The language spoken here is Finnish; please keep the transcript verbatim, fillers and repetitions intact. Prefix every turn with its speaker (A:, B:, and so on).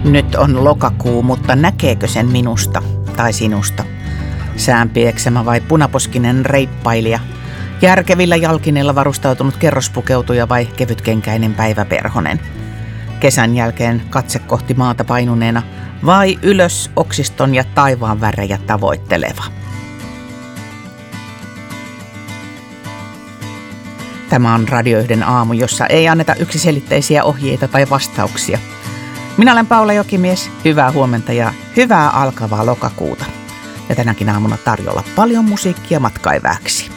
A: Nyt on lokakuu, mutta näkeekö sen minusta tai sinusta? Säänpieksemä vai punaposkinen reippailija? Järkevillä jalkineilla varustautunut kerrospukeutuja vai kevytkenkäinen päiväperhonen? Kesän jälkeen katse kohti maata painuneena vai ylös oksiston ja taivaan värejä tavoitteleva? Tämä on Radio yhden aamu, jossa ei anneta yksiselitteisiä ohjeita tai vastauksia. Minä olen Paula Jokimies, hyvää huomenta ja hyvää alkavaa lokakuuta. Ja tänäkin aamuna tarjolla paljon musiikkia matkaivääksi.